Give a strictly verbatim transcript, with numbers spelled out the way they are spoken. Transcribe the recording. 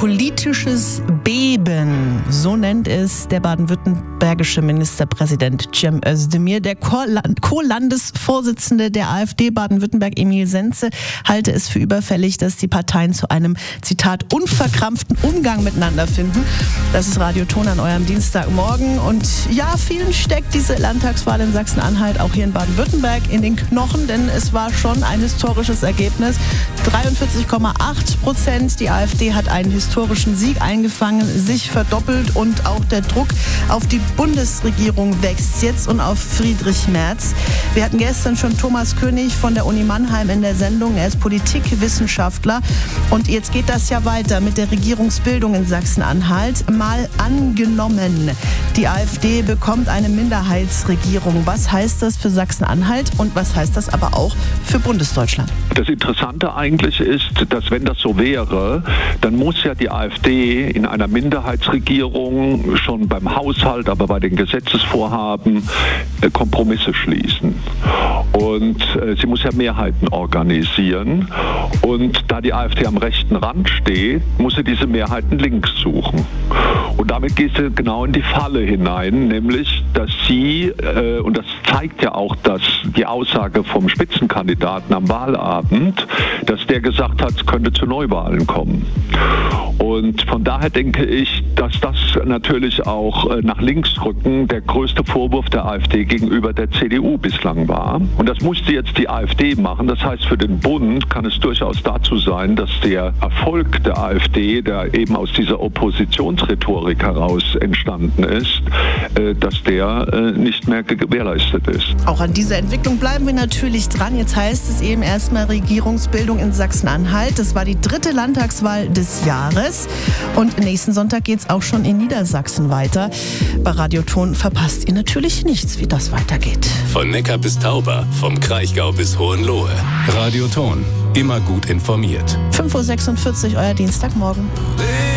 politisches Beben, so nennt es der baden-württembergische Ministerpräsident Cem Özdemir. Der Co-Landesvorsitzende der AfD Baden-Württemberg, Emil Senze, halte es für überfällig, dass die Parteien zu einem, Zitat, unverkrampften Umgang miteinander finden. Das ist Radio Ton an eurem Dienstagmorgen. Und ja, vielen steckt diese Landtagswahl in Sachsen-Anhalt, auch hier in Baden-Württemberg, in den Knochen, denn es war schon ein historisches Ergebnis. dreiundvierzig Komma acht Prozent. Die AfD hat einen historischen Sieg eingefangen, sich verdoppelt und auch der Druck auf die Bundesregierung wächst jetzt und auf Friedrich Merz. Wir hatten gestern schon Thomas König von der Uni Mannheim in der Sendung. Er ist Politikwissenschaftler und jetzt geht das ja weiter mit der Regierungsbildung in Sachsen-Anhalt. Mal angenommen, die AfD bekommt eine Minderheitsregierung. Was heißt das für Sachsen-Anhalt und was heißt das aber auch für Bundesdeutschland? Das Interessante eigentlich ist, dass wenn das so wäre, dann muss ja die AfD in einer Minderheitsregierung schon beim Haushalt, aber bei den Gesetzesvorhaben Kompromisse schließen. Und äh, sie muss ja Mehrheiten organisieren. Und da die AfD am rechten Rand steht, muss sie diese Mehrheiten links suchen. Und damit geht sie genau in die Falle hinein, nämlich, dass sie, äh, und das zeigt ja auch dass die Aussage vom Spitzenkandidaten am Wahlabend, dass der gesagt hat, es könnte zu Neuwahlen kommen. Und von daher denke ich, dass das natürlich auch äh, nach links rücken der größte Vorwurf der AfD gegenüber der C D U bislang war. Und das musste jetzt die AfD machen. Das heißt, für den Bund kann es durchaus dazu sein, dass der Erfolg der AfD, der eben aus dieser Oppositionsrhetorik heraus entstanden ist, äh, dass der äh, nicht mehr gewährleistet ist. Auch an dieser Entwicklung bleiben wir natürlich dran. Jetzt heißt es eben erstmal Regierungsbildung in Sachsen-Anhalt. Das war die dritte Landtagswahl des Jahres. Und nächsten Sonntag geht es auch schon in Niedersachsen weiter. Bei Radio Ton verpasst ihr natürlich nichts, wie das weitergeht. Von Neckar bis Tauber, vom Kraichgau bis Hohenlohe. Radio Ton, immer gut informiert. fünf Uhr sechsundvierzig, euer Dienstagmorgen.